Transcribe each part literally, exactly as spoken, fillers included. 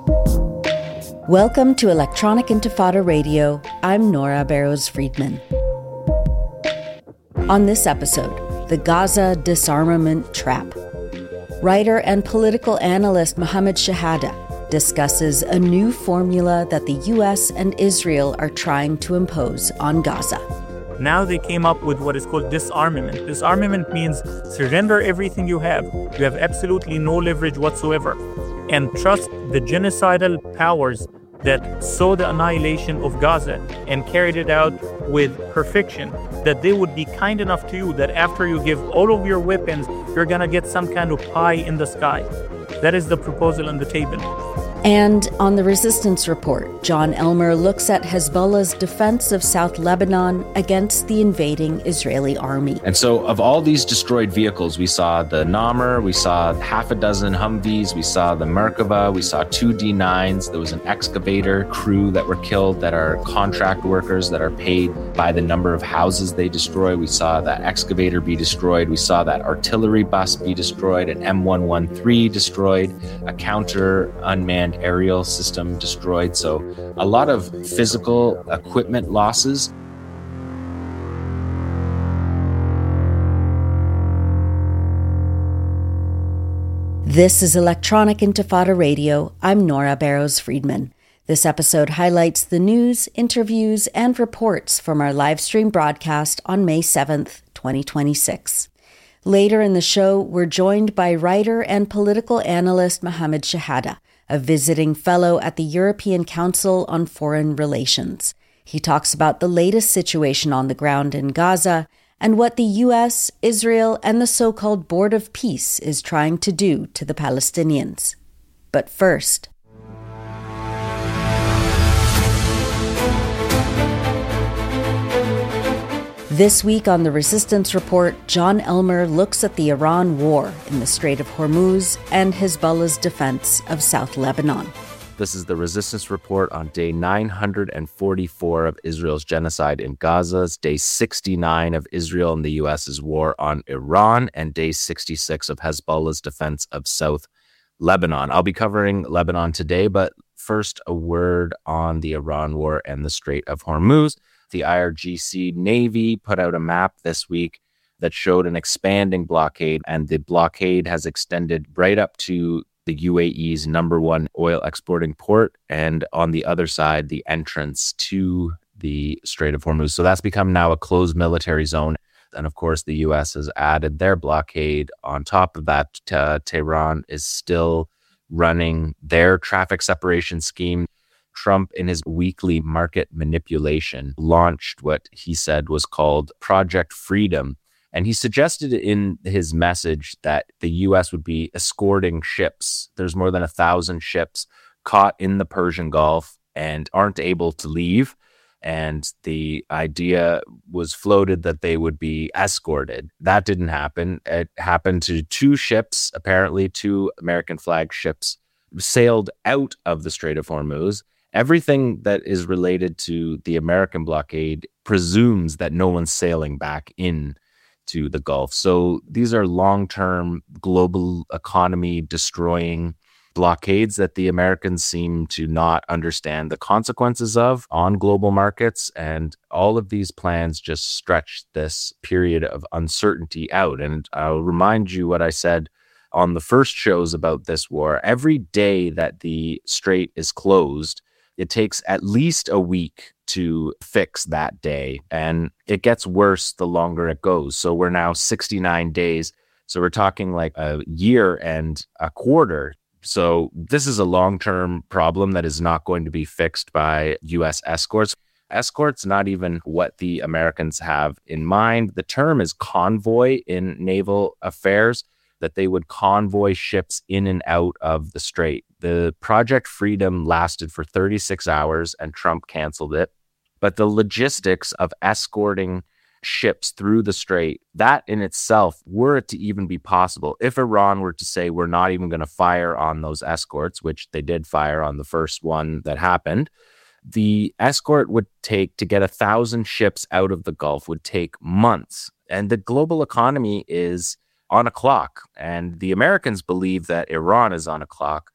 Welcome to Electronic Intifada Radio. I'm Nora Barrows-Friedman. On this episode, the Gaza disarmament trap. Writer and political analyst Mohammed Shehadeh discusses a new formula that the U S and Israel are trying to impose on Gaza. Now they came up with what is called disarmament. Disarmament means surrender everything you have. You have absolutely no leverage whatsoever. And trust the genocidal powers that saw the annihilation of Gaza and carried it out with perfection, that they would be kind enough to you that after you give all of your weapons, you're going to get some kind of pie in the sky. That is the proposal on the table. And on the Resistance Report, John Elmer looks at Hezbollah's defense of South Lebanon against the invading Israeli army. And so of all these destroyed vehicles, we saw the Namr, we saw half a dozen Humvees, we saw the Merkava, we saw two D nines. There was an excavator crew that were killed that are contract workers that are paid by the number of houses they destroy. We saw that excavator be destroyed. We saw that artillery bus be destroyed, an M one thirteen destroyed, a counter unmanned aerial system destroyed. So a lot of physical equipment losses. This is Electronic Intifada Radio. I'm Nora Barrows-Friedman. This episode highlights the news, interviews, and reports from our live stream broadcast on May seventh, twenty twenty-six. Later in the show, we're joined by writer and political analyst Mohammed Shehadeh, a visiting fellow at the European Council on Foreign Relations. He talks about the latest situation on the ground in Gaza and what the U S, Israel, and the so-called Board of Peace is trying to do to the Palestinians. But first, this week on the Resistance Report, John Elmer looks at the Iran war in the Strait of Hormuz and Hezbollah's defense of South Lebanon. This is the Resistance Report on day nine hundred forty-four of Israel's genocide in Gaza, day sixty-nine of Israel and the U S's war on Iran, and day sixty-six of Hezbollah's defense of South Lebanon. I'll be covering Lebanon today, but first a word on the Iran war and the Strait of Hormuz. The I R G C Navy put out a map this week that showed an expanding blockade, and the blockade has extended right up to the U A E's number one oil exporting port, and on the other side, the entrance to the Strait of Hormuz. So that's become now a closed military zone. And of course, the U S has added their blockade. On top of that, uh, Tehran is still running their traffic separation scheme. Trump, in his weekly market manipulation, launched what he said was called Project Freedom. And he suggested in his message that the U S would be escorting ships. There's more than a thousand ships caught in the Persian Gulf and aren't able to leave. And the idea was floated that they would be escorted. That didn't happen. It happened to two ships, apparently two American flag ships, sailed out of the Strait of Hormuz. Everything that is related to the American blockade presumes that no one's sailing back in to the Gulf. So these are long-term global economy destroying blockades that the Americans seem to not understand the consequences of on global markets. And all of these plans just stretch this period of uncertainty out. And I'll remind you what I said on the first shows about this war. Every day that the strait is closed, it takes at least a week to fix that day, and it gets worse the longer it goes. So we're now sixty-nine days. So we're talking like a year and a quarter. So this is a long-term problem that is not going to be fixed by U S escorts. Escorts, not even what the Americans have in mind. The term is convoy in naval affairs, that they would convoy ships in and out of the strait. The Project Freedom lasted for thirty-six hours and Trump canceled it. But the logistics of escorting ships through the strait, that in itself, were it to even be possible, if Iran were to say we're not even going to fire on those escorts, which they did fire on the first one that happened, the escort would take, to get a thousand ships out of the Gulf, would take months. And the global economy is on a clock. And the Americans believe that Iran is on a clock.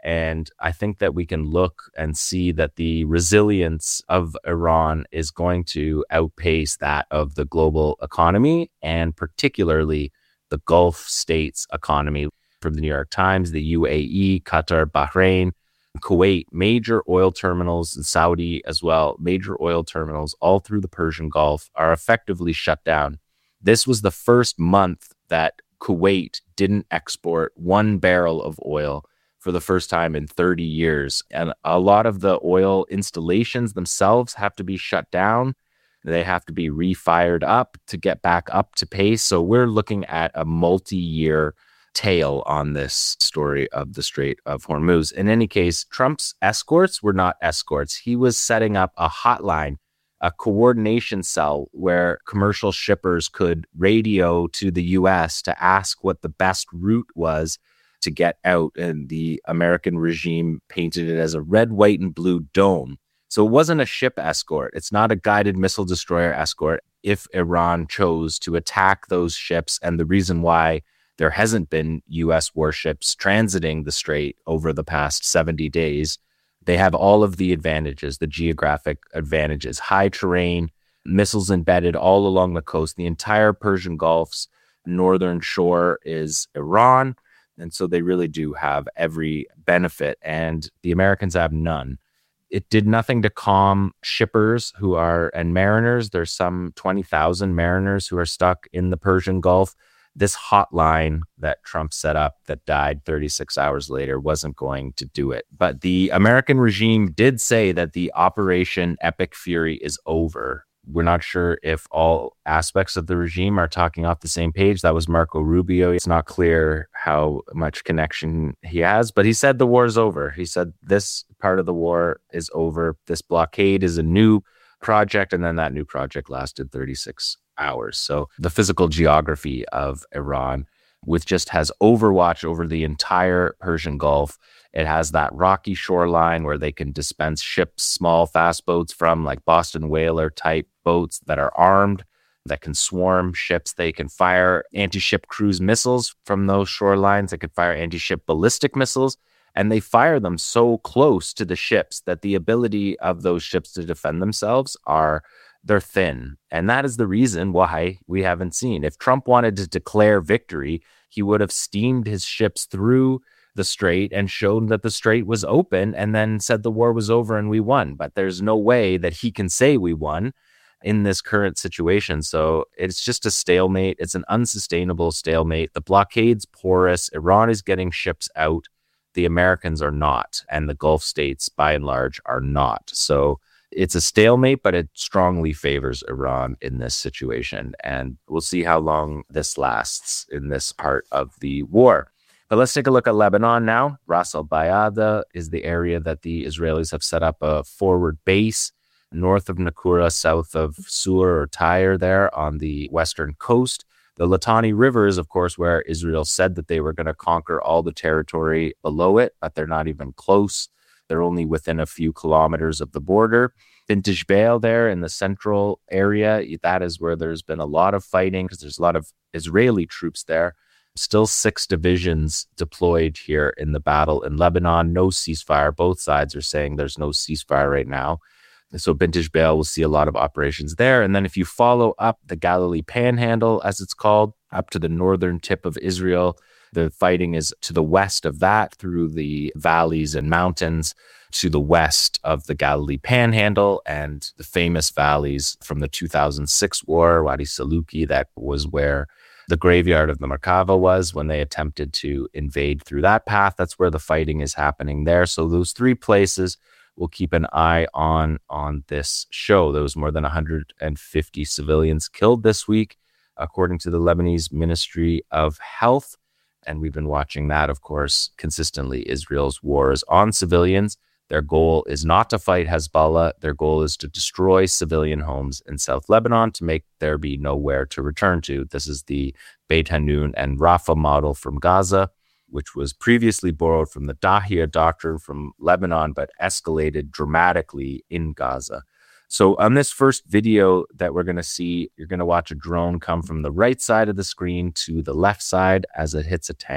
And I think that we can look and see that the resilience of Iran is going to outpace that of the global economy, and particularly the Gulf states economy. From the New York Times, the U A E, Qatar, Bahrain, Kuwait, major oil terminals, and Saudi as well, major oil terminals all through the Persian Gulf are effectively shut down. This was the first month that Kuwait didn't export one barrel of oil for the first time in thirty years. And a lot of the oil installations themselves have to be shut down. They have to be refired up to get back up to pace. So we're looking at a multi-year tail on this story of the Strait of Hormuz. In any case, Trump's escorts were not escorts. He was setting up a hotline, a coordination cell where commercial shippers could radio to the U S to ask what the best route was to get out. And the American regime painted it as a red, white, and blue dome. So it wasn't a ship escort. It's not a guided missile destroyer escort. If Iran chose to attack those ships, and the reason why there hasn't been U S warships transiting the strait over the past seventy days. They have all of the advantages, the geographic advantages, high terrain, missiles embedded all along the coast. The entire Persian Gulf's northern shore is Iran. And so they really do have every benefit, and the Americans have none. It did nothing to calm shippers who are, and mariners. There's some twenty thousand mariners who are stuck in the Persian Gulf. This hotline that Trump set up that died thirty-six hours later wasn't going to do it. But the American regime did say that the Operation Epic Fury is over. We're not sure if all aspects of the regime are talking off the same page. That was Marco Rubio. It's not clear how much connection he has, but he said the war is over. He said this part of the war is over. This blockade is a new project, and then that new project lasted thirty-six hours. So the physical geography of Iran, which just has overwatch over the entire Persian Gulf. It has that rocky shoreline where they can dispense ships, small fast boats from, like Boston whaler type boats that are armed, that can swarm ships. They can fire anti-ship cruise missiles from those shorelines. They can fire anti-ship ballistic missiles, and they fire them so close to the ships that the ability of those ships to defend themselves are they're thin. And that is the reason why we haven't seen. If Trump wanted to declare victory, he would have steamed his ships through the strait and shown that the strait was open and then said the war was over and we won. But there's no way that he can say we won in this current situation. So it's just a stalemate. It's an unsustainable stalemate. The blockade's porous. Iran is getting ships out. The Americans are not. And the Gulf states, by and large, are not. So it's a stalemate, but it strongly favors Iran in this situation. And we'll see how long this lasts in this part of the war. But let's take a look at Lebanon now. Ras al Bayada is the area that the Israelis have set up a forward base north of Nakura, south of Sur or Tyre there on the western coast. The Litani River is, of course, where Israel said that they were going to conquer all the territory below it, but they're not even close. They're only within a few kilometers of the border. Bint Jbeil there in the central area, that is where there's been a lot of fighting because there's a lot of Israeli troops there. Still six divisions deployed here in the battle in Lebanon. No ceasefire. Both sides are saying there's no ceasefire right now. So Bint Jbeil will see a lot of operations there. And then if you follow up the Galilee Panhandle, as it's called, up to the northern tip of Israel, the fighting is to the west of that through the valleys and mountains to the west of the Galilee Panhandle and the famous valleys from the two thousand six war, Wadi Saluki, that was where the graveyard of the Merkava was when they attempted to invade through that path. That's where the fighting is happening there. So those three places we'll keep an eye on on this show. There was more than one hundred fifty civilians killed this week, according to the Lebanese Ministry of Health. And we've been watching that, of course, consistently. Israel's wars on civilians. Their goal is not to fight Hezbollah. Their goal is to destroy civilian homes in South Lebanon to make there be nowhere to return to. This is the Beit Hanun and Rafah model from Gaza, which was previously borrowed from the Dahia doctrine from Lebanon, but escalated dramatically in Gaza. So on this first video that we're going to see, you're going to watch a drone come from the right side of the screen to the left side as it hits a tank.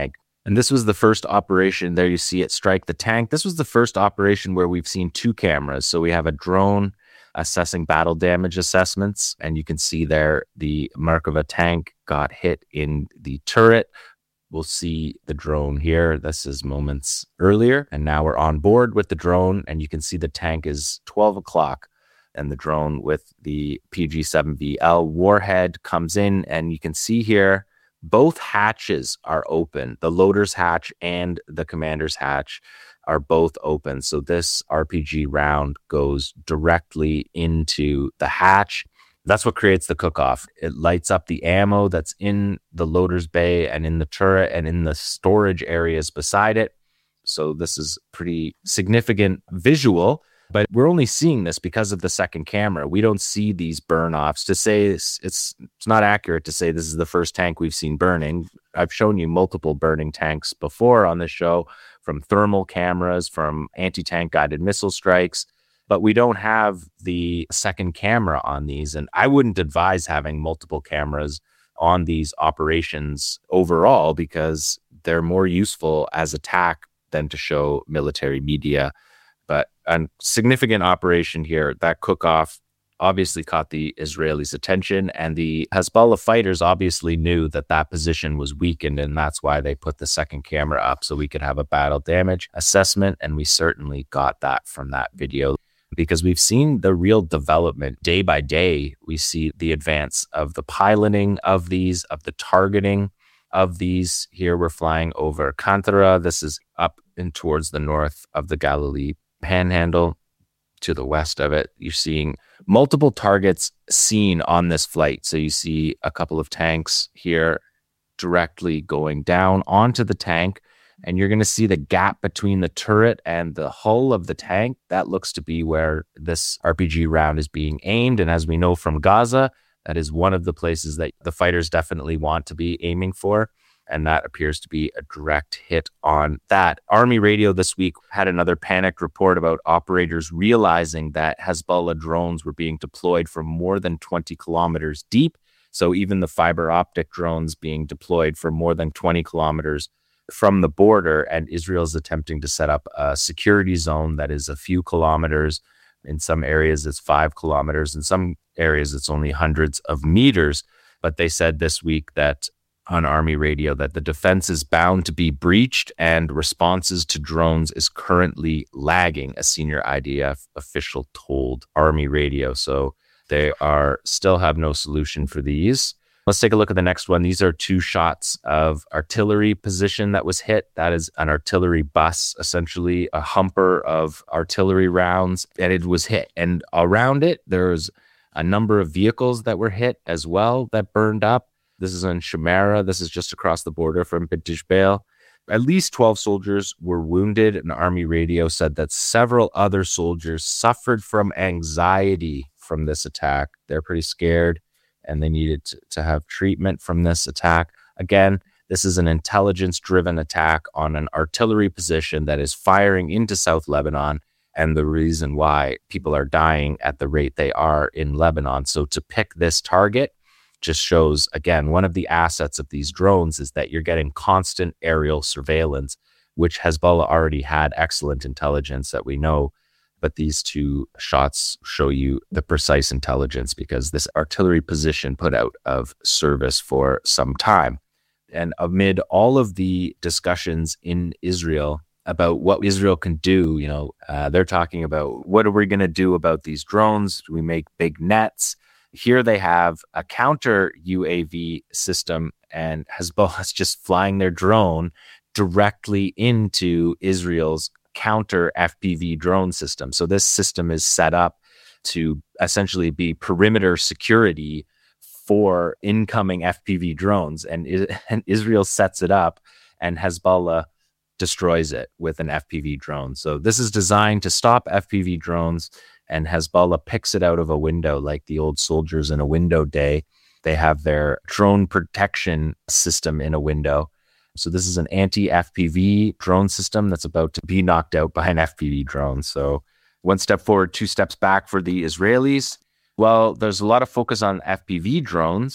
And this was the first operation. There you see it strike the tank. This was the first operation where we've seen two cameras. So we have a drone assessing battle damage assessments. And you can see there the Merkava tank got hit in the turret. We'll see the drone here. This is moments earlier. And now we're on board with the drone. And you can see the tank is twelve o'clock. And the drone with the P G seven V L warhead comes in. And you can see here, both hatches are open. The loader's hatch and the commander's hatch are both open. So this R P G round goes directly into the hatch. That's what creates the cook-off. It lights up the ammo that's in the loader's bay and in the turret and in the storage areas beside it. So this is pretty significant visual. But we're only seeing this because of the second camera. We don't see these burn-offs. To say it's, it's it's not accurate to say this is the first tank we've seen burning. I've shown you multiple burning tanks before on the show, from thermal cameras, from anti-tank guided missile strikes, but we don't have the second camera on these. And I wouldn't advise having multiple cameras on these operations overall, because they're more useful as attack than to show military media. But a significant operation here, that cook-off obviously caught the Israelis' attention, and the Hezbollah fighters obviously knew that that position was weakened, and that's why they put the second camera up so we could have a battle damage assessment, and we certainly got that from that video, because we've seen the real development day by day. We see the advance of the piloting of these, of the targeting of these. Here we're flying over Kantara. This is up and towards the north of the Galilee Panhandle. To the west of it, you're seeing multiple targets seen on this flight. So you see a couple of tanks here directly going down onto the tank, and you're going to see the gap between the turret and the hull of the tank. That looks to be where this R P G round is being aimed. And as we know from Gaza, that is one of the places that the fighters definitely want to be aiming for. And that appears to be a direct hit on that. Army Radio this week had another panicked report about operators realizing that Hezbollah drones were being deployed from more than twenty kilometers deep. So even the fiber optic drones being deployed for more than twenty kilometers from the border. And Israel is attempting to set up a security zone that is a few kilometers. In some areas, it's five kilometers. In some areas, it's only hundreds of meters. But they said this week that on Army Radio that the defense is bound to be breached and responses to drones is currently lagging, a senior I D F official told Army Radio. So they are still have no solution for these. Let's take a look at the next one. These are two shots of artillery position that was hit. That is an artillery bus, essentially a humper of artillery rounds, and it was hit. And around it, there's a number of vehicles that were hit as well that burned up. This is in Shamara. This is just across the border from Beit Jbeil. At least twelve soldiers were wounded, and Army Radio said that several other soldiers suffered from anxiety from this attack. They're pretty scared, and they needed to, to have treatment from this attack. Again, this is an intelligence-driven attack on an artillery position that is firing into South Lebanon, and the reason why people are dying at the rate they are in Lebanon. So to pick this target just shows, again, one of the assets of these drones is that you're getting constant aerial surveillance, which Hezbollah already had excellent intelligence that we know. But these two shots show you the precise intelligence, because this artillery position put out of service for some time. And amid all of the discussions in Israel about what Israel can do, you know, uh, they're talking about, what are we going to do about these drones? Do we make big nets? Here they have a counter U A V system, and Hezbollah is just flying their drone directly into Israel's counter F P V drone system. So this system is set up to essentially be perimeter security for incoming F P V drones. And, and Israel sets it up, and Hezbollah destroys it with an F P V drone. So this is designed to stop F P V drones, and Hezbollah picks it out of a window like the old soldiers in a window day. They have their drone protection system in a window. So this is an anti-F P V drone system that's about to be knocked out by an F P V drone. So one step forward, two steps back for the Israelis. Well, there's a lot of focus on F P V drones,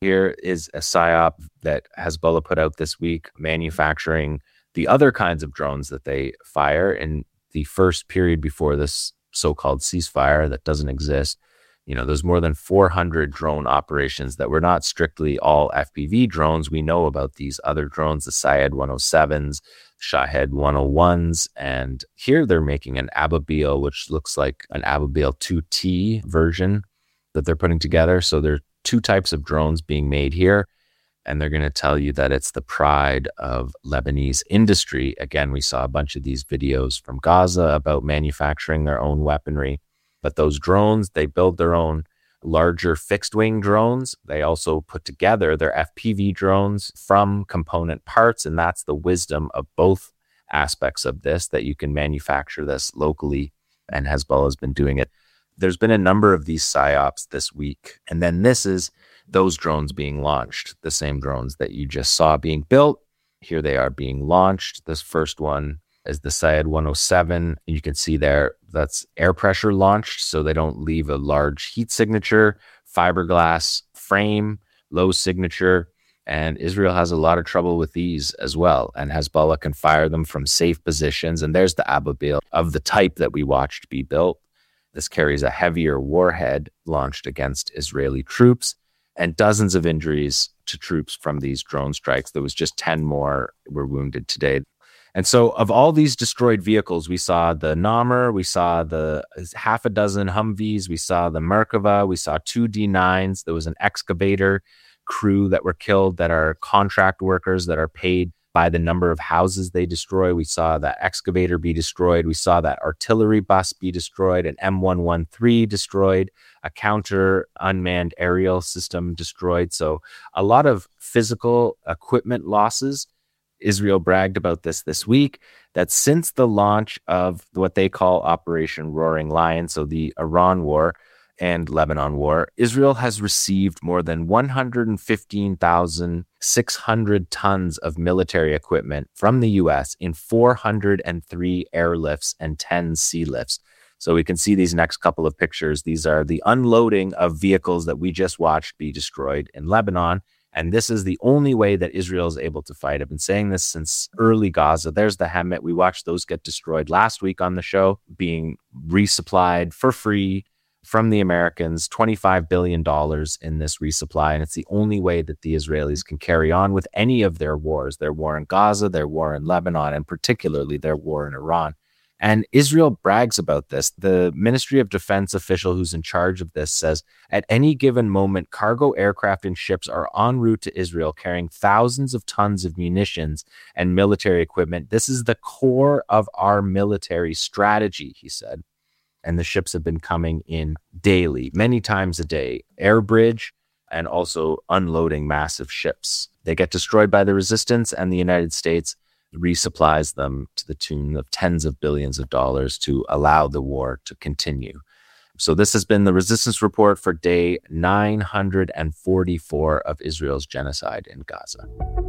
Here is a PSYOP that Hezbollah put out this week, manufacturing the other kinds of drones that they fire in the first period before this so-called ceasefire that doesn't exist. You know, there's more than four hundred drone operations that were not strictly all F P V drones. We know about these other drones, the Syed one oh sevens, Shahed one oh ones, and here they're making an Ababil, which looks like an Ababil two T version that they're putting together. So there are two types of drones being made here, and they're going to tell you that it's the pride of Lebanese industry. Again, we saw a bunch of these videos from Gaza about manufacturing their own weaponry. But those drones, they build their own larger fixed-wing drones. They also put together their F P V drones from component parts, and that's the wisdom of both aspects of this, that you can manufacture this locally, and Hezbollah has been doing it. There's been a number of these PSYOPs this week, and then this is those drones being launched, the same drones that you just saw being built. Here they are being launched. This first one is the Syed one oh seven. You can see there, that's air pressure launched, so they don't leave a large heat signature, fiberglass frame, low signature, and Israel has a lot of trouble with these as well, and Hezbollah can fire them from safe positions. And there's the Ababil of the type that we watched be built. This carries a heavier warhead launched against Israeli troops, and dozens of injuries to troops from these drone strikes. There was just ten more were wounded today. And so of all these destroyed vehicles, we saw the Namr, we saw the half a dozen Humvees, we saw the Merkava, we saw two D nines. There was an excavator crew that were killed that are contract workers that are paid by the number of houses they destroy. We saw that excavator be destroyed. We saw that artillery bus be destroyed, an M one thirteen destroyed, a counter unmanned aerial system destroyed. So a lot of physical equipment losses. Israel bragged about this this week, that since the launch of what they call Operation Roaring Lion, so the Iran war and Lebanon war, Israel has received more than one hundred fifteen thousand six hundred tons of military equipment from the U S in four hundred three airlifts and ten sea lifts. So we can see these next couple of pictures. These are the unloading of vehicles that we just watched be destroyed in Lebanon. And this is the only way that Israel is able to fight. I've been saying this since early Gaza. There's the Hemmet. We watched those get destroyed last week on the show, being resupplied for free from the Americans, twenty-five billion dollars in this resupply. And it's the only way that the Israelis can carry on with any of their wars, their war in Gaza, their war in Lebanon, and particularly their war in Iran. And Israel brags about this. The Ministry of Defense official who's in charge of this says, at any given moment, cargo aircraft and ships are en route to Israel carrying thousands of tons of munitions and military equipment. This is the core of our military strategy, he said. And the ships have been coming in daily, many times a day, air bridge, and also unloading massive ships. They get destroyed by the resistance, and the United States resupplies them to the tune of tens of billions of dollars to allow the war to continue. So this has been the Resistance Report for day nine hundred forty-four of Israel's genocide in Gaza.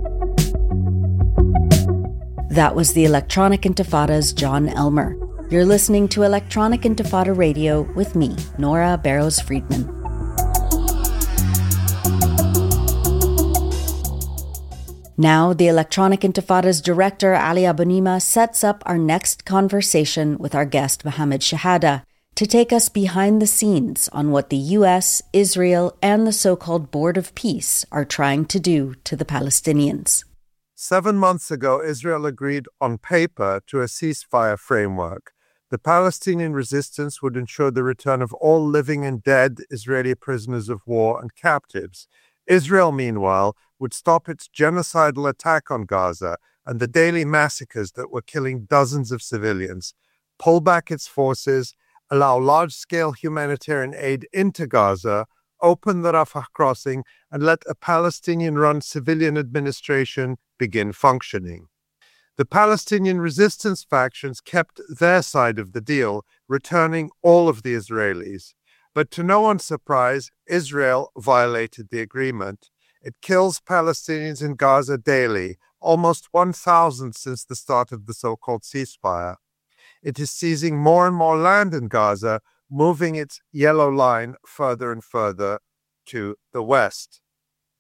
That was the Electronic Intifada's John Elmer. You're listening to Electronic Intifada Radio with me, Nora Barrows-Friedman. Now, the Electronic Intifada's director, Ali Abunimah, sets up our next conversation with our guest, Mohammed Shehada, to take us behind the scenes on what the U S, Israel, and the so-called Board of Peace are trying to do to the Palestinians. Seven months ago, Israel agreed on paper to a ceasefire framework. The Palestinian resistance would ensure the return of all living and dead Israeli prisoners of war and captives. Israel, meanwhile, would stop its genocidal attack on Gaza and the daily massacres that were killing dozens of civilians, pull back its forces, allow large-scale humanitarian aid into Gaza, open the Rafah crossing, and let a Palestinian-run civilian administration begin functioning. The Palestinian resistance factions kept their side of the deal, returning all of the Israelis. But to no one's surprise, Israel violated the agreement. It kills Palestinians in Gaza daily, almost one thousand since the start of the so-called ceasefire. It is seizing more and more land in Gaza, moving its yellow line further and further to the west.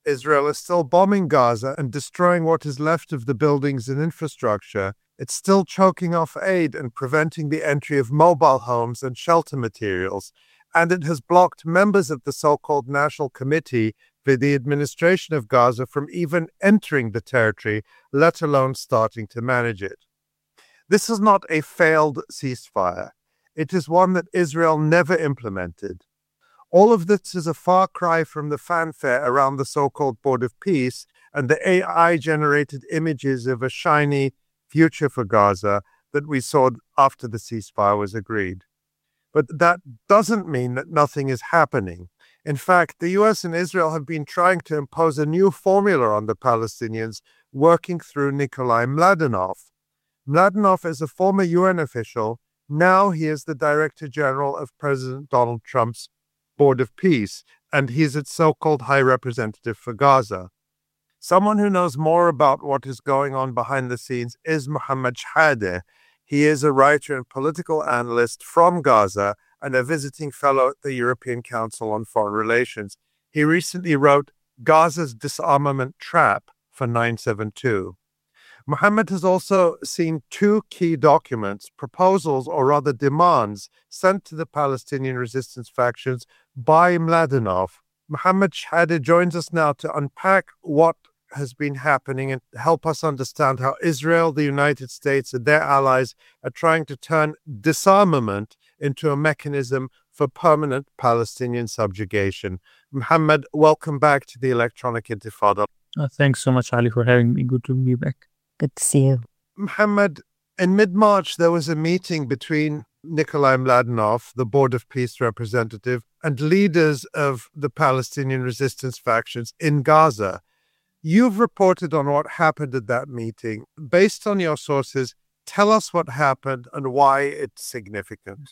Israel is still bombing Gaza and destroying what is left of the buildings and infrastructure. It's still choking off aid and preventing the entry of mobile homes and shelter materials. And it has blocked members of the so-called National Committee for the Administration of Gaza from even entering the territory, let alone starting to manage it. This is not a failed ceasefire. It is one that Israel never implemented. All of this is a far cry from the fanfare around the so-called Board of Peace and the A I-generated images of a shiny future for Gaza that we saw after the ceasefire was agreed. But that doesn't mean that nothing is happening. In fact, the U S and Israel have been trying to impose a new formula on the Palestinians, working through Nikolai Mladenov. Mladenov is a former U N official. Now he is the Director General of President Donald Trump's Board of Peace, and he's its so-called High Representative for Gaza. Someone who knows more about what is going on behind the scenes is Mohammed Shahade. He is a writer and political analyst from Gaza and a visiting fellow at the European Council on Foreign Relations. He recently wrote Gaza's Disarmament Trap for nine seven two. Mohammed has also seen two key documents, proposals or rather demands, sent to the Palestinian resistance factions by Mladenov. Mohammed Shahade joins us now to unpack what has been happening and help us understand how Israel, the United States, and their allies are trying to turn disarmament into a mechanism for permanent Palestinian subjugation. Mohammed, welcome back to the Electronic Intifada. Uh, thanks so much, Ali, for having me. Good to be back. Good to see you. Mohammed, in mid-March, there was a meeting between Nikolai Mladenov, the Board of Peace representative, and leaders of the Palestinian resistance factions in Gaza. You've reported on what happened at that meeting. Based on your sources, tell us what happened and why it's significant.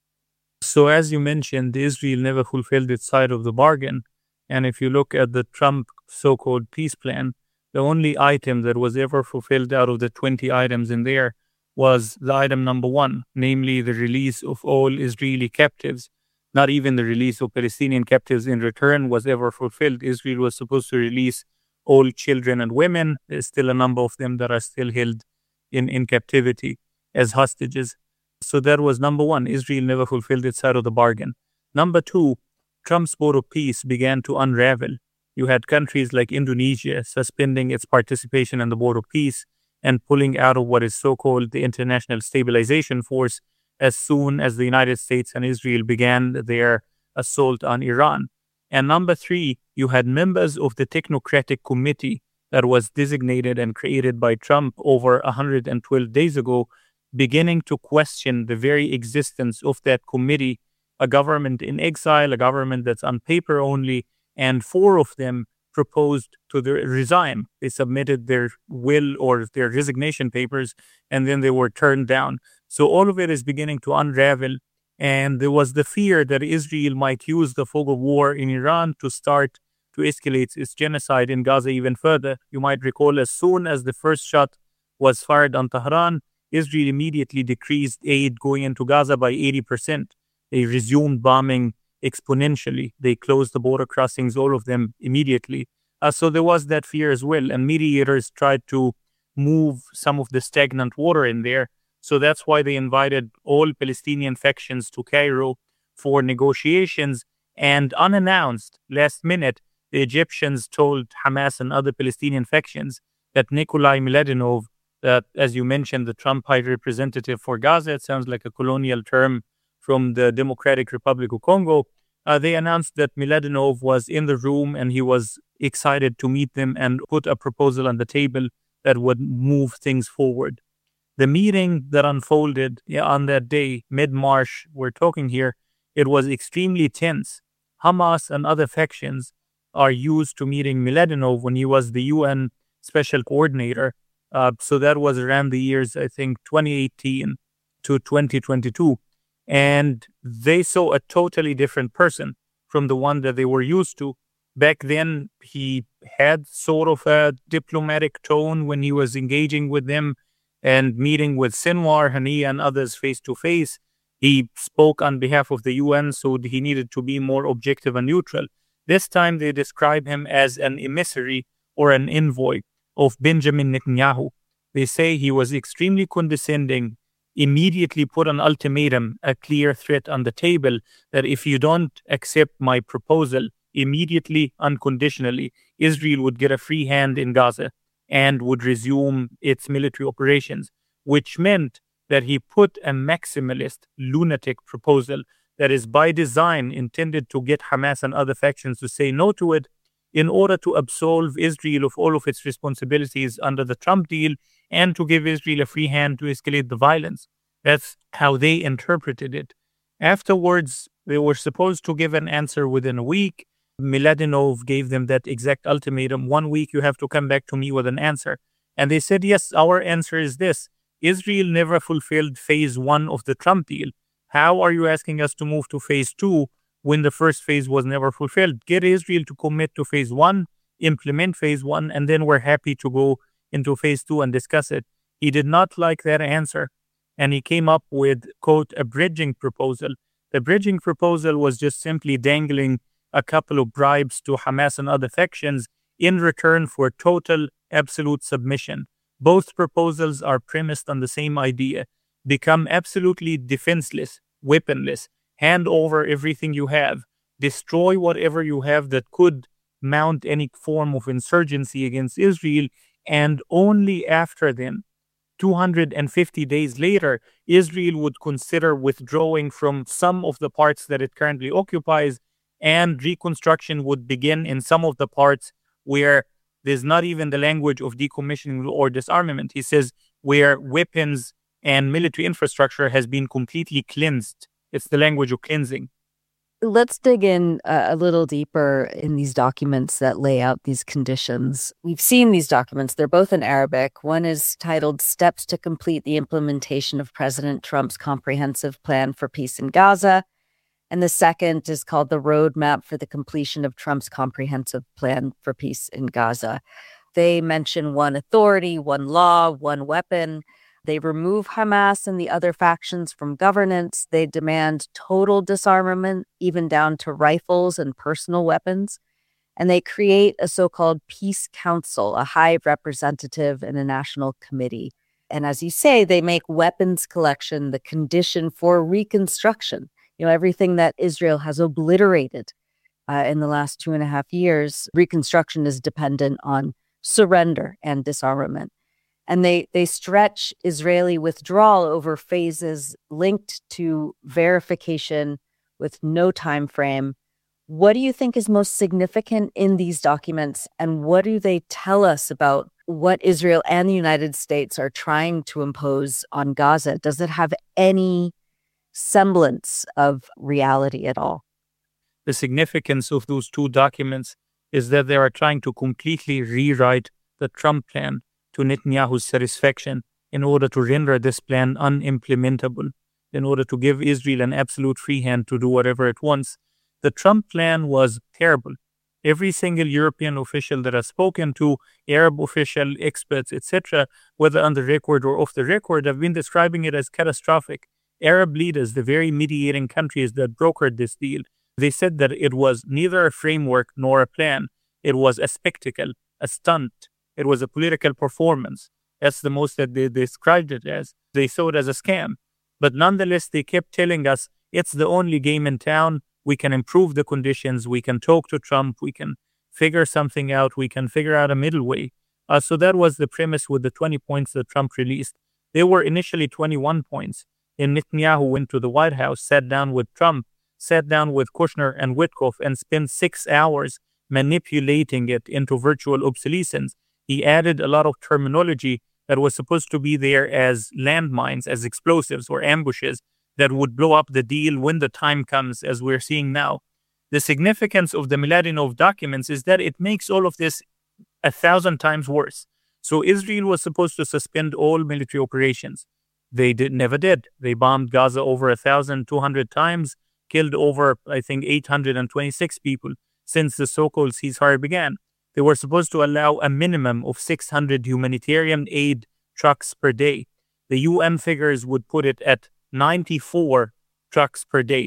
So as you mentioned, Israel never fulfilled its side of the bargain. And if you look at the Trump so-called peace plan, the only item that was ever fulfilled out of the twenty items in there was the item number one, namely the release of all Israeli captives. Not even the release of Palestinian captives in return was ever fulfilled. Israel was supposed to release all children and women. There's still a number of them that are still held in, in captivity as hostages. So that was number one. Israel never fulfilled its side of the bargain. Number two, Trump's Board of Peace began to unravel. You had countries like Indonesia suspending its participation in the Board of Peace and pulling out of what is so-called the International Stabilization Force as soon as the United States and Israel began their assault on Iran. And number three, you had members of the Technocratic Committee that was designated and created by Trump over one hundred twelve days ago, beginning to question the very existence of that committee, a government in exile, a government that's on paper only, and four of them proposed to the resign. They submitted their will or their resignation papers, and then they were turned down. So all of it is beginning to unravel, and there was the fear that Israel might use the fog of war in Iran to start to escalate its genocide in Gaza even further. You might recall as soon as the first shot was fired on Tehran, Israel immediately decreased aid going into Gaza by eighty percent. They resumed bombing exponentially. They closed the border crossings, all of them immediately. Uh, so there was that fear as well. And mediators tried to move some of the stagnant water in there. So that's why they invited all Palestinian factions to Cairo for negotiations. And unannounced, last minute, the Egyptians told Hamas and other Palestinian factions that Nikolai Mladenov, that, as you mentioned, the Trump High Representative for Gaza, it sounds like a colonial term from the Democratic Republic of Congo, uh, they announced that Mladenov was in the room and he was excited to meet them and put a proposal on the table that would move things forward. The meeting that unfolded on that day, mid-March, we're talking here, it was extremely tense. Hamas and other factions are used to meeting Mladenov when he was the U N Special Coordinator. Uh, so that was around the years, I think, twenty eighteen to twenty twenty-two. And they saw a totally different person from the one that they were used to. Back then, he had sort of a diplomatic tone when he was engaging with them and meeting with Sinwar, Haniya, and others face-to-face. He spoke on behalf of the U N, so he needed to be more objective and neutral. This time they describe him as an emissary or an envoy of Benjamin Netanyahu. They say he was extremely condescending, immediately put an ultimatum, a clear threat on the table that if you don't accept my proposal immediately, unconditionally, Israel would get a free hand in Gaza and would resume its military operations, which meant that he put a maximalist, lunatic proposal that is by design intended to get Hamas and other factions to say no to it in order to absolve Israel of all of its responsibilities under the Trump deal and to give Israel a free hand to escalate the violence. That's how they interpreted it. Afterwards, they were supposed to give an answer within a week. Miladinov gave them that exact ultimatum. One week, you have to come back to me with an answer. And they said, yes, our answer is this. Israel never fulfilled phase one of the Trump deal. How are you asking us to move to phase two when the first phase was never fulfilled? Get Israel to commit to phase one, implement phase one, and then we're happy to go into phase two and discuss it. He did not like that answer, and he came up with, quote, a bridging proposal. The bridging proposal was just simply dangling a couple of bribes to Hamas and other factions in return for total, absolute submission. Both proposals are premised on the same idea. Become absolutely defenseless, weaponless, hand over everything you have, destroy whatever you have that could mount any form of insurgency against Israel, and only after then, two hundred fifty days later, Israel would consider withdrawing from some of the parts that it currently occupies, and reconstruction would begin in some of the parts where there's not even the language of decommissioning or disarmament. He says where weapons and military infrastructure has been completely cleansed. It's the language of cleansing. Let's dig in uh, a little deeper in these documents that lay out these conditions. We've seen these documents. They're both in Arabic. One is titled Steps to Complete the Implementation of President Trump's Comprehensive Plan for Peace in Gaza. And the second is called The Roadmap for the Completion of Trump's Comprehensive Plan for Peace in Gaza. They mention one authority, one law, one weapon. They remove Hamas and the other factions from governance. They demand total disarmament, even down to rifles and personal weapons. And they create a so-called Peace Council, a high representative and a national committee. And as you say, they make weapons collection the condition for reconstruction. You know, everything that Israel has obliterated uh, in the last two and a half years, reconstruction is dependent on surrender and disarmament. And they, they stretch Israeli withdrawal over phases linked to verification with no time frame. What do you think is most significant in these documents, and what do they tell us about what Israel and the United States are trying to impose on Gaza? Does it have any semblance of reality at all? The significance of those two documents is that they are trying to completely rewrite the Trump plan to Netanyahu's satisfaction in order to render this plan unimplementable, in order to give Israel an absolute free hand to do whatever it wants. The Trump plan was terrible. Every single European official that I've spoken to, Arab official, experts, et cetera, whether on the record or off the record, have been describing it as catastrophic. Arab leaders, the very mediating countries that brokered this deal, they said that it was neither a framework nor a plan. It was a spectacle, a stunt. It was a political performance. That's the most that they described it as. They saw it as a scam. But nonetheless, they kept telling us it's the only game in town. We can improve the conditions. We can talk to Trump. We can figure something out. We can figure out a middle way. Uh, so that was the premise with the twenty points that Trump released. There were initially twenty-one points. And Netanyahu went to the White House, sat down with Trump, sat down with Kushner and Witkoff, and spent six hours manipulating it into virtual obsolescence. He added a lot of terminology that was supposed to be there as landmines, as explosives or ambushes that would blow up the deal when the time comes, as we're seeing now. The significance of the Miladinov documents is that it makes all of this a thousand times worse. So Israel was supposed to suspend all military operations. They did never did. They bombed Gaza over one thousand two hundred times, killed over, I think, eight hundred twenty-six people since the so-called ceasefire began. They were supposed to allow a minimum of six hundred humanitarian aid trucks per day. The U N figures would put it at ninety-four trucks per day.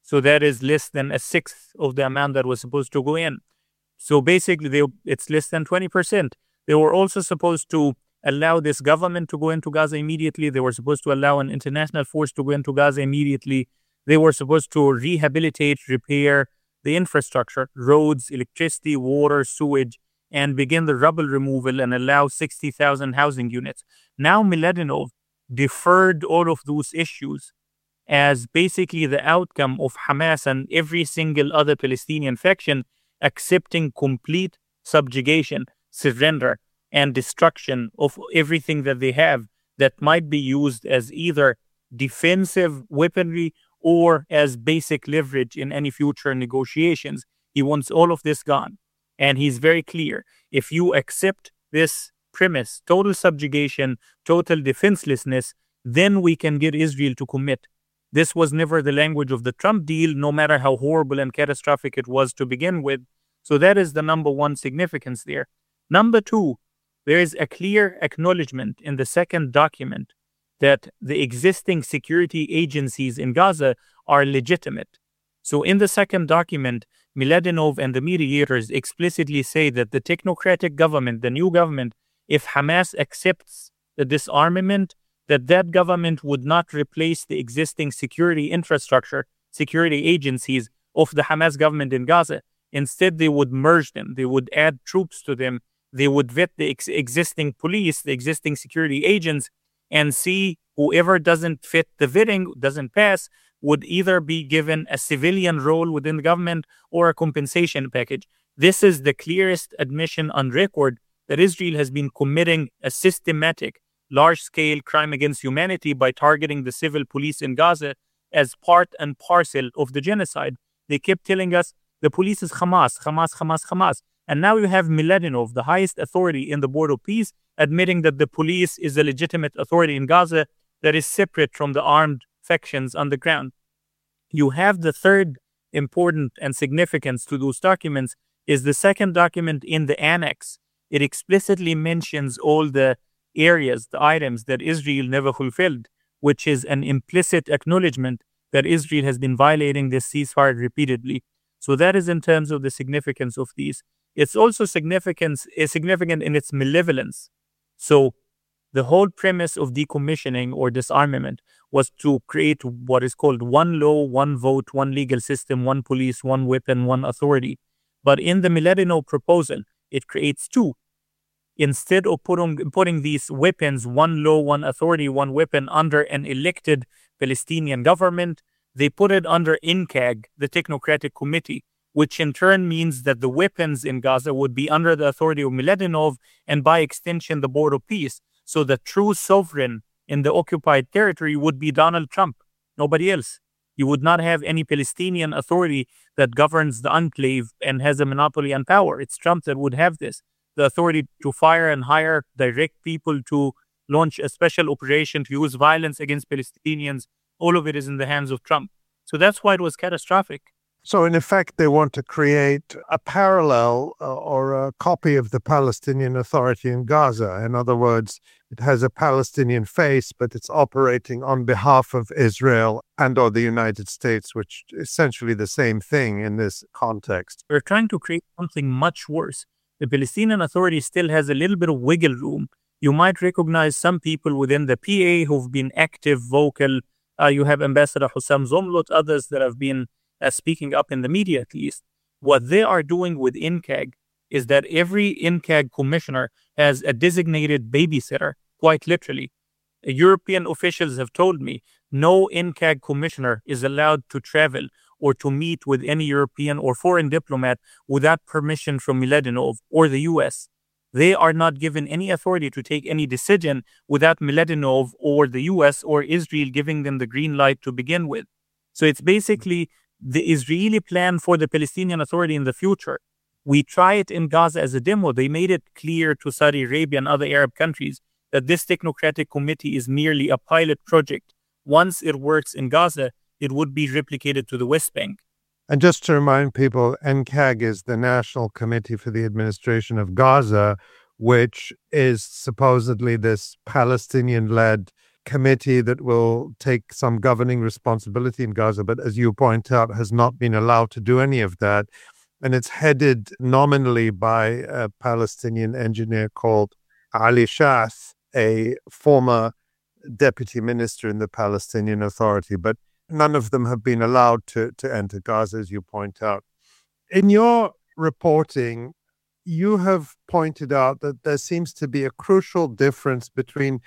So that is less than a sixth of the amount that was supposed to go in. So basically, they, it's less than twenty percent. They were also supposed to allow this government to go into Gaza immediately. They were supposed to allow an international force to go into Gaza immediately. They were supposed to rehabilitate, repair the infrastructure, roads, electricity, water, sewage, and begin the rubble removal and allow sixty thousand housing units. Now Mladenov deferred all of those issues as basically the outcome of Hamas and every single other Palestinian faction accepting complete subjugation, surrender, and destruction of everything that they have that might be used as either defensive weaponry or as basic leverage in any future negotiations. He wants all of this gone. And he's very clear. If you accept this premise, total subjugation, total defenselessness, then we can get Israel to commit. This was never the language of the Trump deal, no matter how horrible and catastrophic it was to begin with. So that is the number one significance there. Number two, there is a clear acknowledgement in the second document that the existing security agencies in Gaza are legitimate. So in the second document, Mladenov and the mediators explicitly say that the technocratic government, the new government, if Hamas accepts the disarmament, that that government would not replace the existing security infrastructure, security agencies of the Hamas government in Gaza. Instead, they would merge them. They would add troops to them. They would vet the ex- existing police, the existing security agents, and see whoever doesn't fit the vetting, doesn't pass, would either be given a civilian role within the government or a compensation package. This is the clearest admission on record that Israel has been committing a systematic, large-scale crime against humanity by targeting the civil police in Gaza as part and parcel of the genocide. They kept telling us the police is Hamas, Hamas, Hamas, Hamas. And now you have Mladenov, the highest authority in the Board of Peace, admitting that the police is a legitimate authority in Gaza that is separate from the armed factions on the ground. You have the third important and significance to those documents is the second document in the annex. It explicitly mentions all the areas, the items that Israel never fulfilled, which is an implicit acknowledgement that Israel has been violating this ceasefire repeatedly. So that is in terms of the significance of these. It's also significant, is significant in its malevolence. So the whole premise of decommissioning or disarmament was to create what is called one law, one vote, one legal system, one police, one weapon, one authority. But in the Mladenov proposal, it creates two. Instead of putting, putting these weapons, one law, one authority, one weapon, under an elected Palestinian government, they put it under I N C A G, the Technocratic Committee, which in turn means that the weapons in Gaza would be under the authority of Mladenov and by extension the Board of Peace. So the true sovereign in the occupied territory would be Donald Trump, nobody else. You would not have any Palestinian authority that governs the enclave and has a monopoly on power. It's Trump that would have this. The authority to fire and hire direct people to launch a special operation to use violence against Palestinians. All of it is in the hands of Trump. So that's why it was catastrophic. So in effect, they want to create a parallel uh, or a copy of the Palestinian Authority in Gaza. In other words, it has a Palestinian face, but it's operating on behalf of Israel and or the United States, which is essentially the same thing in this context. We're trying to create something much worse. The Palestinian Authority still has a little bit of wiggle room. You might recognize some people within the P A who've been active, vocal. Uh, you have Ambassador Hussam Zomlot, others that have been uh, speaking up in the media at least. What they are doing with I N C A G is that every I N C A G commissioner has a designated babysitter, quite literally. European officials have told me no I N C A G commissioner is allowed to travel or to meet with any European or foreign diplomat without permission from Mladenov or the U S. They are not given any authority to take any decision without Mladenov or the U S or Israel giving them the green light to begin with. So it's basically the Israeli plan for the Palestinian Authority in the future. We try it in Gaza as a demo. They made it clear to Saudi Arabia and other Arab countries that this technocratic committee is merely a pilot project. Once it works in Gaza, it would be replicated to the West Bank. And just to remind people, N C A G is the National Committee for the Administration of Gaza, which is supposedly this Palestinian-led committee that will take some governing responsibility in Gaza, but as you point out, has not been allowed to do any of that. And it's headed nominally by a Palestinian engineer called Ali Shaath, a former deputy minister in the Palestinian Authority. But none of them have been allowed to, to enter Gaza, as you point out. In your reporting, you have pointed out that there seems to be a crucial difference between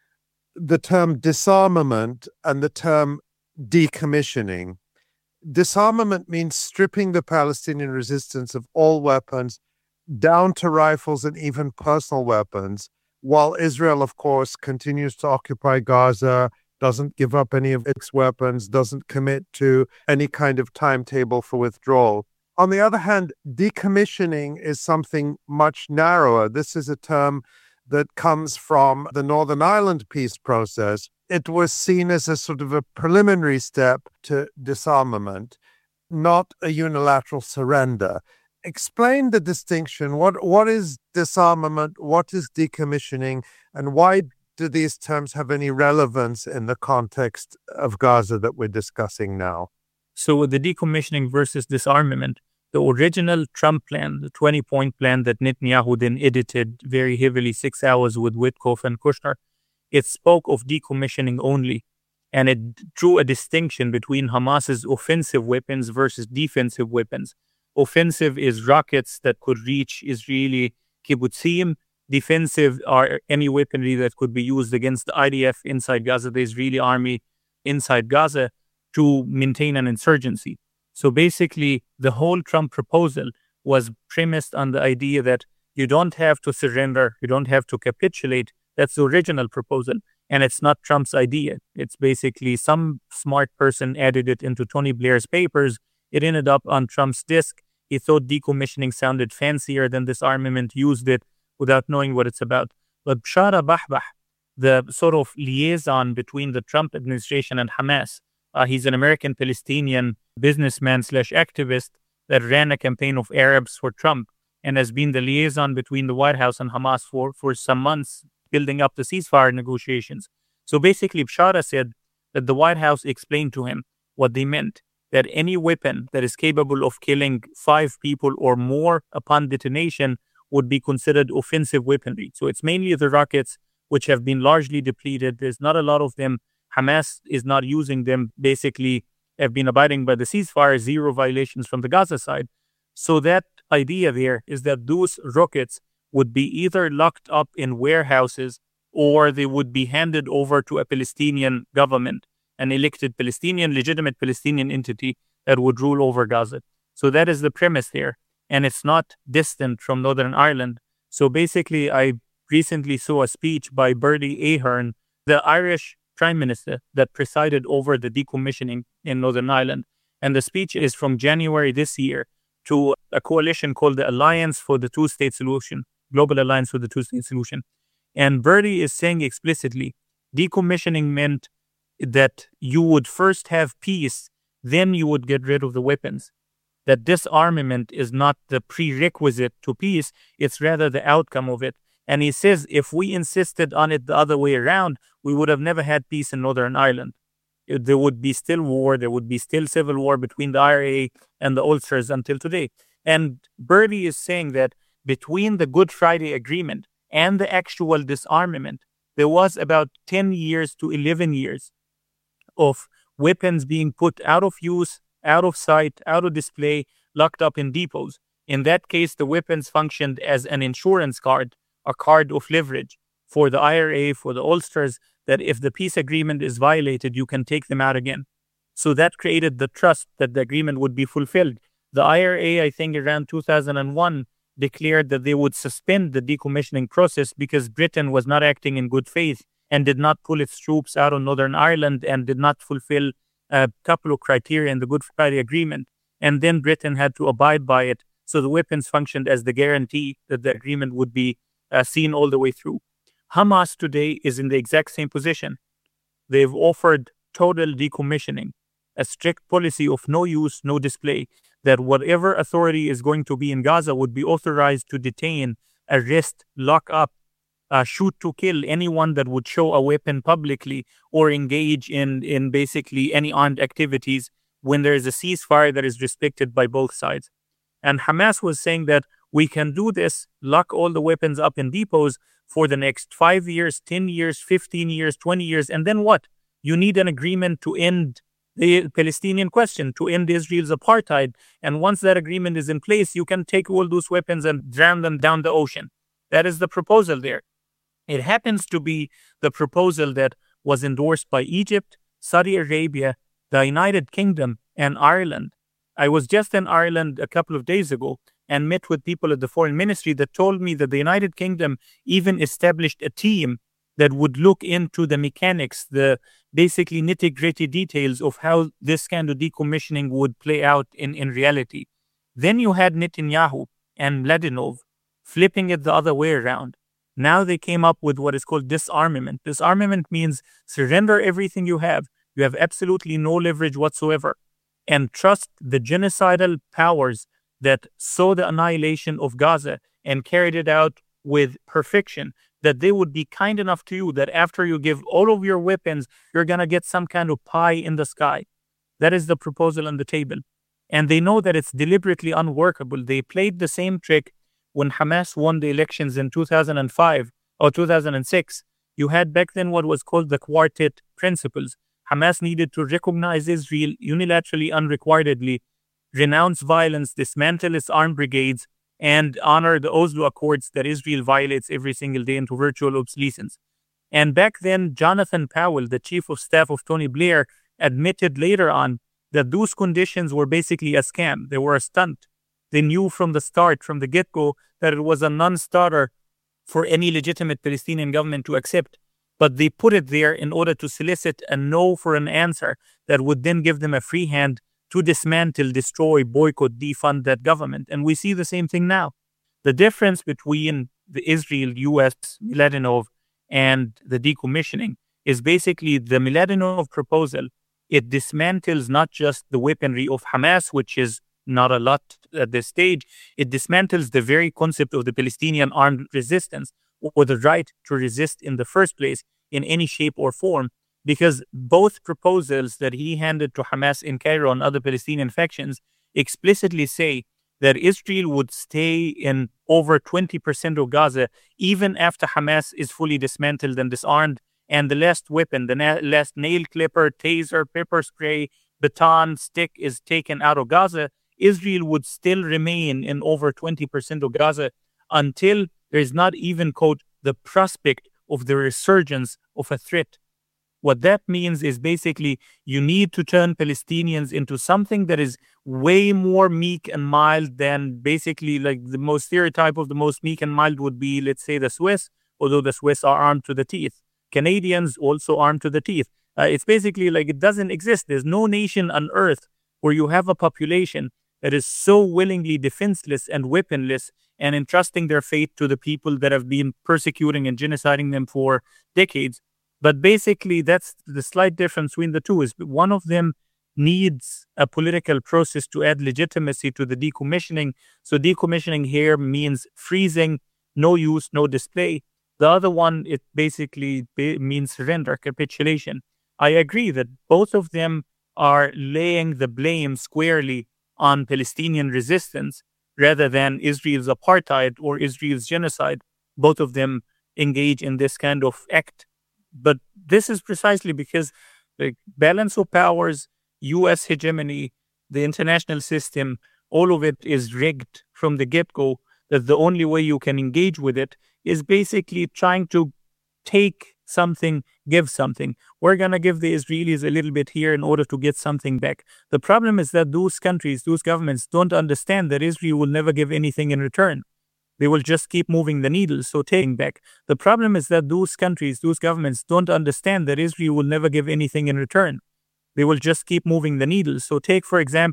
the term disarmament and the term decommissioning. Disarmament means stripping the Palestinian resistance of all weapons, down to rifles and even personal weapons, while Israel, of course, continues to occupy Gaza, doesn't give up any of its weapons, doesn't commit to any kind of timetable for withdrawal. On the other hand, decommissioning is something much narrower. This is a term that comes from the Northern Ireland peace process. It was seen as a sort of a preliminary step to disarmament, not a unilateral surrender. Explain the distinction. What what is disarmament? What is decommissioning? And why do these terms have any relevance in the context of Gaza that we're discussing now? So with the decommissioning versus disarmament, the original Trump plan, the twenty-point plan that Netanyahu then edited very heavily, six hours with Witkoff and Kushner, it spoke of decommissioning only. And it drew a distinction between Hamas's offensive weapons versus defensive weapons. Offensive is rockets that could reach Israeli kibbutzim. Defensive are any weaponry that could be used against the I D F inside Gaza, the Israeli army inside Gaza, to maintain an insurgency. So basically, the whole Trump proposal was premised on the idea that you don't have to surrender, you don't have to capitulate. That's the original proposal. And it's not Trump's idea. It's basically some smart person added it into Tony Blair's papers. It ended up on Trump's desk. He thought decommissioning sounded fancier than disarmament, used it without knowing what it's about. But Bshara Bahbah, the sort of liaison between the Trump administration and Hamas, uh, he's an American-Palestinian businessman slash activist that ran a campaign of Arabs for Trump and has been the liaison between the White House and Hamas for, for some months, building up the ceasefire negotiations. So basically, Bshara said that the White House explained to him what they meant, that any weapon that is capable of killing five people or more upon detonation would be considered offensive weaponry. So it's mainly the rockets, which have been largely depleted. There's not a lot of them. Hamas is not using them, basically have been abiding by the ceasefire, zero violations from the Gaza side. So that idea there is that those rockets would be either locked up in warehouses or they would be handed over to a Palestinian government, an elected Palestinian, legitimate Palestinian entity that would rule over Gaza. So that is the premise there. And it's not distant from Northern Ireland. So basically, I recently saw a speech by Bertie Ahern, the Irish Prime Minister that presided over the decommissioning in Northern Ireland. And the speech is from January this year to a coalition called the Alliance for the Two-State Solution, Global Alliance for the Two-State Solution. And Bertie is saying explicitly, decommissioning meant that you would first have peace, then you would get rid of the weapons. That disarmament is not the prerequisite to peace, it's rather the outcome of it. And he says if we insisted on it the other way around, we would have never had peace in Northern Ireland. There would be still war, there would be still civil war between the I R A and the Ulsters until today. And Bertie is saying that between the Good Friday Agreement and the actual disarmament, there was about ten years to eleven years of weapons being put out of use, out of sight, out of display, locked up in depots. In that case, the weapons functioned as an insurance card, a card of leverage for the I R A, for the Ulsters, that if the peace agreement is violated, you can take them out again. So that created the trust that the agreement would be fulfilled. The I R A, I think around two thousand one, declared that they would suspend the decommissioning process because Britain was not acting in good faith and did not pull its troops out of Northern Ireland and did not fulfill a couple of criteria in the Good Friday Agreement. And then Britain had to abide by it. So the weapons functioned as the guarantee that the agreement would be uh, seen all the way through. Hamas today is in the exact same position. They've offered total decommissioning, a strict policy of no use, no display, that whatever authority is going to be in Gaza would be authorized to detain, arrest, lock up uh, shoot to kill anyone that would show a weapon publicly or engage in, in basically any armed activities when there is a ceasefire that is respected by both sides. And Hamas was saying that we can do this, lock all the weapons up in depots for the next five years, ten years, fifteen years, twenty years. And then what? You need an agreement to end the Palestinian question, to end Israel's apartheid. And once that agreement is in place, you can take all those weapons and drown them down the ocean. That is the proposal there. It happens to be the proposal that was endorsed by Egypt, Saudi Arabia, the United Kingdom, and Ireland. I was just in Ireland a couple of days ago and met with people at the foreign ministry that told me that the United Kingdom even established a team that would look into the mechanics, the basically nitty-gritty details of how this kind of decommissioning would play out in, in reality. Then you had Netanyahu and Mladenov flipping it the other way around. Now they came up with what is called disarmament. Disarmament means surrender everything you have. You have absolutely no leverage whatsoever. And trust the genocidal powers that saw the annihilation of Gaza and carried it out with perfection, that they would be kind enough to you that after you give all of your weapons, you're going to get some kind of pie in the sky. That is the proposal on the table. And they know that it's deliberately unworkable. They played the same trick when Hamas won the elections in two thousand five or two thousand six. You had back then what was called the Quartet Principles. Hamas needed to recognize Israel unilaterally, unrequiredly, renounce violence, dismantle its armed brigades, and honor the Oslo Accords that Israel violates every single day into virtual obsolescence. And back then, Jonathan Powell, the chief of staff of Tony Blair, admitted later on that those conditions were basically a scam. They were a stunt. They knew from the start, from the get-go, that it was a non-starter for any legitimate Palestinian government to accept. But they put it there in order to solicit a no for an answer that would then give them a free hand to dismantle, destroy, boycott, defund that government. And we see the same thing now. The difference between the Israel, U S, Mladenov, and the decommissioning is basically the Mladenov proposal. It dismantles not just the weaponry of Hamas, which is not a lot at this stage. It dismantles the very concept of the Palestinian armed resistance, or the right to resist in the first place in any shape or form, because both proposals that he handed to Hamas in Cairo and other Palestinian factions explicitly say that Israel would stay in over twenty percent of Gaza even after Hamas is fully dismantled and disarmed, and the last weapon, the na- last nail clipper, taser, pepper spray, baton, stick is taken out of Gaza. Israel would still remain in over twenty percent of Gaza until there is not even, quote, the prospect of the resurgence of a threat. What that means is basically you need to turn Palestinians into something that is way more meek and mild than basically like the most stereotype of the most meek and mild would be, let's say, the Swiss, although the Swiss are armed to the teeth. Canadians also armed to the teeth. Uh, it's basically like it doesn't exist. There's no nation on earth where you have a population that is so willingly defenseless and weaponless and entrusting their fate to the people that have been persecuting and genociding them for decades. But basically, that's the slight difference between the two. Is one of them needs a political process to add legitimacy to the decommissioning. So decommissioning here means freezing, no use, no display. The other one, it basically be- means surrender, capitulation. I agree that both of them are laying the blame squarely on Palestinian resistance rather than Israel's apartheid or Israel's genocide. Both of them engage in this kind of act. But this is precisely because the balance of powers, U S hegemony, the international system, all of it is rigged from the get-go, that the only way you can engage with it is basically trying to take something, give something. We're going to give the Israelis a little bit here in order to get something back. The problem is that those countries, those governments don't understand that Israel will never give anything in return. They will just keep moving the needle, so taking back. The problem is that those countries, those governments don't understand that Israel will never give anything in return. They will just keep moving the needle. So take, for example,